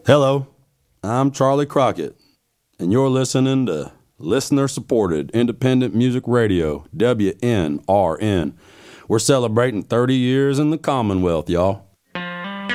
Hello, I'm Charlie Crockett, and you're listening to listener-supported independent music radio, WNRN. We're celebrating 30 years in the Commonwealth, y'all.